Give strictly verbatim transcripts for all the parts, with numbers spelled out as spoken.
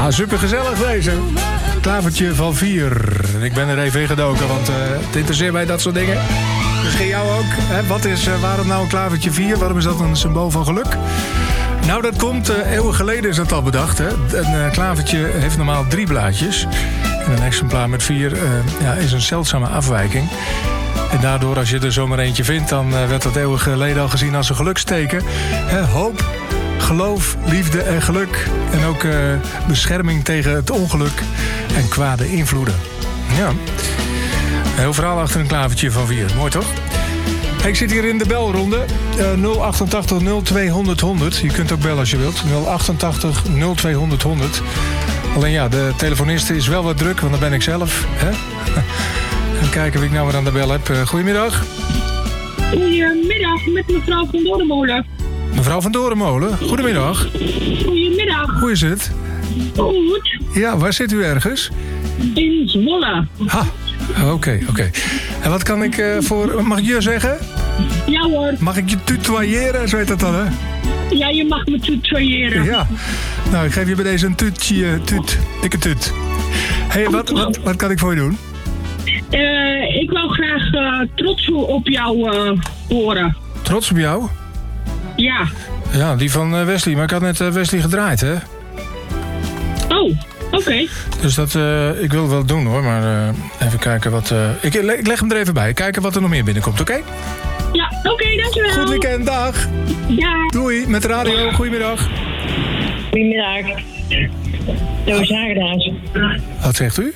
Ah, supergezellig deze. Klavertje van vier. Ik ben er even in gedoken, want uh, het interesseert mij dat soort dingen. Misschien jou ook. Hè? Wat is, uh, waarom nou een klavertje vier? Waarom is dat een symbool van geluk? Nou, dat komt, uh, eeuwen geleden is dat al bedacht. Hè? Een uh, klavertje heeft normaal drie blaadjes. En een exemplaar met vier uh, ja, is een zeldzame afwijking. En daardoor, als je er zomaar eentje vindt, dan uh, werd dat eeuwen geleden al gezien als een geluksteken. Hè? Hoop, geloof, liefde en geluk. En ook uh, bescherming tegen het ongeluk en kwade invloeden. Ja. Een heel verhaal achter een klavertje van vier. Mooi toch? Ik zit hier in de belronde. Uh, nul achtentachtig nul tweehonderd honderd. Je kunt ook bellen als je wilt. nul achtentachtig nul tweehonderd honderd. Alleen ja, de telefoniste is wel wat druk, want dat ben ik zelf. Hè? En kijken wie ik nou weer aan de bel heb. Uh, goedemiddag. Goedemiddag, met mevrouw van Doornmolen. Mevrouw van Doornmolen, goedemiddag. Goedemiddag. Hoe is het? Goed. Ja, waar zit u ergens? In Zwolle. Ha, oké, okay, oké. Okay. En wat kan ik uh, voor... Mag ik je zeggen? Ja hoor. Mag ik je tutoyeren, zo heet dat dan, hè? Ja, je mag me tutoyeren. Ja. Nou, ik geef je bij deze een tutje, tut, dikke tut. Hé, hey, wat, wat, wat kan ik voor je doen? Uh, ik wou graag uh, trots op jou uh, horen. Trots op jou? Ja. Ja, die van uh, Wesley. Maar ik had net uh, Wesley gedraaid, hè? Oh, oké. Okay. Dus dat, uh, ik wil het wel doen, hoor. Maar uh, even kijken wat... Uh, ik, ik leg hem er even bij. Kijken wat er nog meer binnenkomt, oké? Okay? Ja, oké, okay, dankjewel. Goed weekend, dag. Ja. Doei, met de radio. Goedemiddag. Goedemiddag. Toos Hagenaars. Wat zegt u?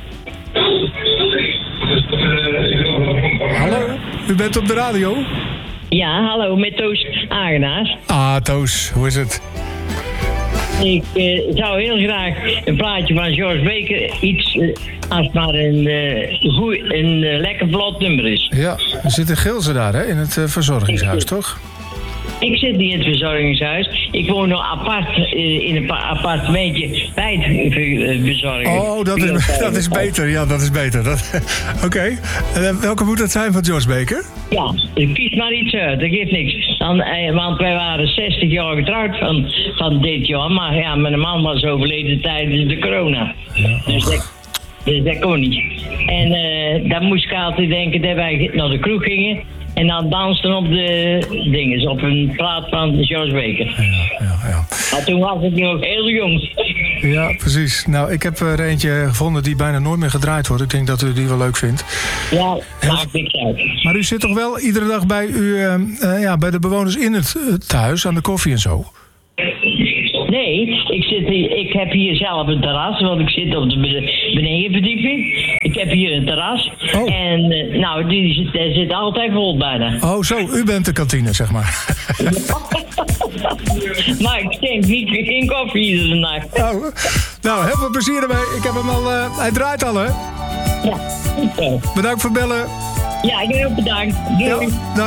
Hallo, u bent op de radio? Ja, hallo, met Toos Hagenaars. Ah, Toos, hoe is het? Ik uh, zou heel graag een plaatje van George Baker, iets uh, als maar een, uh, goed, een uh, lekker vlot nummer is. Ja, er zit een Gilze daar, hè, in het uh, verzorgingshuis, ik, toch? Ik zit niet in het verzorgingshuis. Ik woon nog apart uh, in een appartementje bij het uh, verzorging. Oh, dat is, dat is beter. Ja, dat is beter. Oké. Okay. Uh, welke moet dat zijn van George Baker? Ja, kies maar iets uit. Dat geeft niks. Dan, uh, want wij waren zestig jaar getrouwd van, van dit jaar. Maar ja, mijn man was overleden tijdens de corona. Ja, dus, dat, dus dat kon niet. En uh, dan moest ik altijd denken dat wij naar de kroeg gingen. En dan dansten op de dingen, op een plaat van George Baker. Ja, ja, ja. Maar toen was ik nog heel jong. Ja, precies. Nou, ik heb er eentje gevonden die bijna nooit meer gedraaid wordt. Ik denk dat u die wel leuk vindt. Ja, maakt niks uit. Maar u zit toch wel iedere dag bij, u, uh, uh, ja, bij de bewoners in het uh, thuis, aan de koffie en zo? Nee, ik, zit hier, ik heb hier zelf een terras, want ik zit op de benedenverdieping. Ik heb hier een terras. Oh. En uh, nou, die zit, daar zit altijd vol bijna. Oh, zo, u bent de kantine, zeg maar. Maar ik schenk niet geen koffie iedere nacht. Oh, nou, heel veel plezier ermee. Ik heb hem al, uh, hij draait al, hè? Ja, goed zo. Bedankt voor het bellen. Ja, ik ben ook bedankt. Doei. Ja,